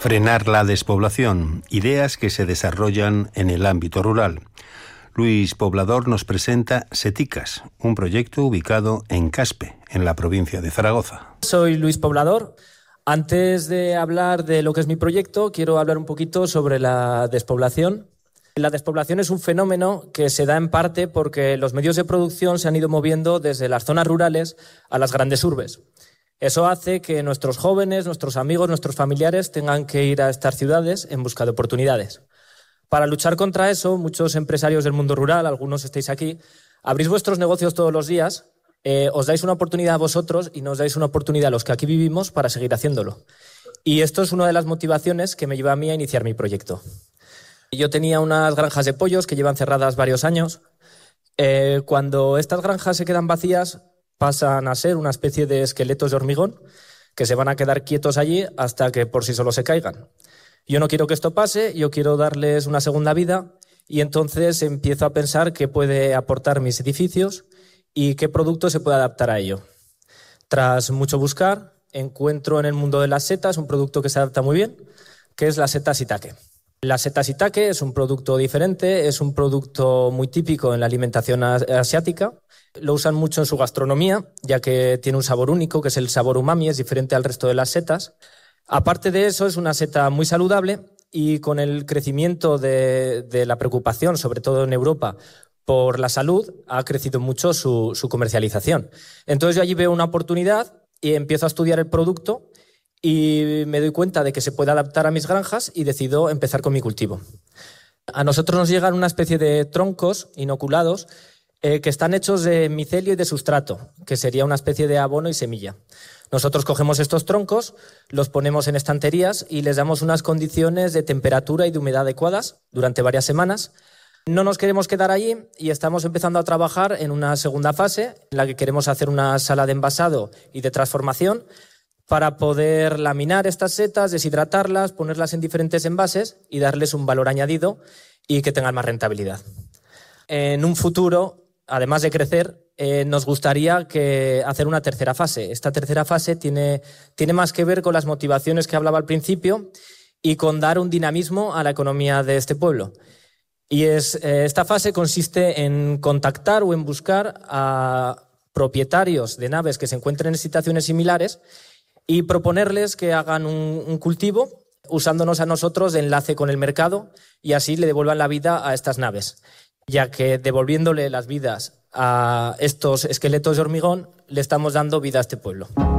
Frenar la despoblación, ideas que se desarrollan en el ámbito rural. Luis Poblador nos presenta Seticas, un proyecto ubicado en Caspe, en la provincia de Zaragoza. Soy Luis Poblador. Antes de hablar de lo que es mi proyecto, quiero hablar un poquito sobre la despoblación. La despoblación es un fenómeno que se da en parte porque los medios de producción se han ido moviendo desde las zonas rurales a las grandes urbes. Eso hace que nuestros jóvenes, nuestros amigos, nuestros familiares tengan que ir a estas ciudades en busca de oportunidades. Para luchar contra eso, muchos empresarios del mundo rural, algunos estáis aquí, abrís vuestros negocios todos los días, os dais una oportunidad a vosotros y nos dais una oportunidad a los que aquí vivimos para seguir haciéndolo. Y esto es una de las motivaciones que me lleva a mí a iniciar mi proyecto. Yo tenía unas granjas de pollos que llevan cerradas varios años. Cuando estas granjas se quedan vacías, pasan a ser una especie de esqueletos de hormigón que se van a quedar quietos allí hasta que por sí solos se caigan. Yo no quiero que esto pase, yo quiero darles una segunda vida y entonces empiezo a pensar qué puede aportar mis edificios y qué producto se puede adaptar a ello. Tras mucho buscar, encuentro en el mundo de las setas un producto que se adapta muy bien, que es la seta shiitake. La seta shiitake es un producto diferente, es un producto muy típico en la alimentación asiática. Lo usan mucho en su gastronomía, ya que tiene un sabor único, que es el sabor umami, es diferente al resto de las setas. Aparte de eso, es una seta muy saludable y con el crecimiento de la preocupación, sobre todo en Europa, por la salud, ha crecido mucho su comercialización. Entonces yo allí veo una oportunidad y empiezo a estudiar el producto y me doy cuenta de que se puede adaptar a mis granjas y decido empezar con mi cultivo. A nosotros nos llegan una especie de troncos inoculados que están hechos de micelio y de sustrato, que sería una especie de abono y semilla. Nosotros cogemos estos troncos, los ponemos en estanterías y les damos unas condiciones de temperatura y de humedad adecuadas durante varias semanas. No nos queremos quedar allí y estamos empezando a trabajar en una segunda fase en la que queremos hacer una sala de envasado y de transformación para poder laminar estas setas, deshidratarlas, ponerlas en diferentes envases y darles un valor añadido y que tengan más rentabilidad. En un futuro, además de crecer, nos gustaría hacer una tercera fase. Esta tercera fase tiene más que ver con las motivaciones que hablaba al principio y con dar un dinamismo a la economía de este pueblo. Y esta fase consiste en contactar o en buscar a propietarios de naves que se encuentren en situaciones similares y proponerles que hagan un cultivo usándonos a nosotros de enlace con el mercado y así le devuelvan la vida a estas naves, ya que devolviéndole las vidas a estos esqueletos de hormigón le estamos dando vida a este pueblo.